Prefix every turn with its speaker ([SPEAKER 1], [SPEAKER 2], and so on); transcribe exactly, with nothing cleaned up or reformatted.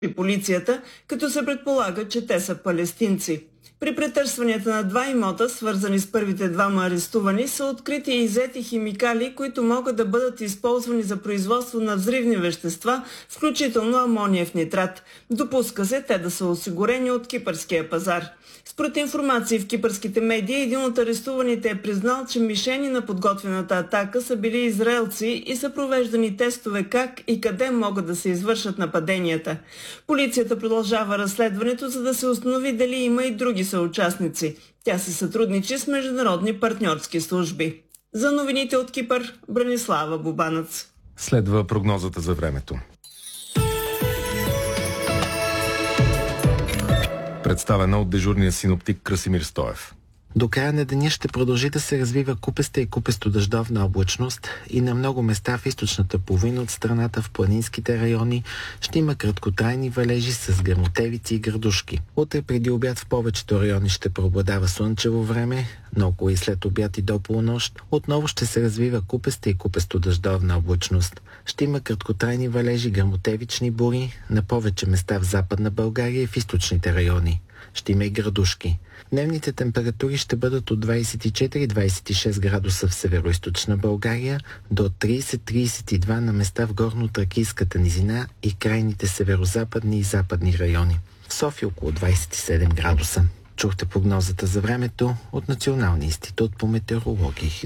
[SPEAKER 1] и полицията, като се предполага, че те са палестинци. При претърсванията на два имота, свързани с първите двама арестувани, са открити и иззети химикали, които могат да бъдат използвани за производство на взривни вещества, включително амониев нитрат. Допуска се те да са осигурени от кипърския пазар. Според информации в кипърските медии, един от арестуваните е признал, че мишени на подготвената атака са били израелци и са провеждани тестове как и къде могат да се извършат нападенията. Полицията продължава разследването, за да се установи дали има и други съучастници. Тя се сътрудничи с международни партньорски служби. За новините от Кипър, Бранислава Бубанец.
[SPEAKER 2] Следва прогнозата за времето. Представена от дежурния синоптик Красимир Стоев.
[SPEAKER 3] До края на деня ще продължи да се развива купеста и купесто-дъждовна облачност и на много места в източната половина от страната, в планинските райони, ще има краткотрайни валежи с гръмотевици и градушки. Утре преди обяд в повечето райони ще преобладава слънчево време, но около и след обяд и до полунощ отново ще се развива купеста и купесто-дъждовна облачност. Ще има краткотрайни валежи, гръмотевични бури на повече места в Западна България и в източните райони. Ще има и градушки. Дневните температури ще бъдат от двадесет и четири до двадесет и шест градуса в североизточна България до тридесет до тридесет и два на места в горно-тракийската низина и крайните северозападни и западни райони. В София около двадесет и седем градуса. Чухте прогнозата за времето от Националния институт по метеорология.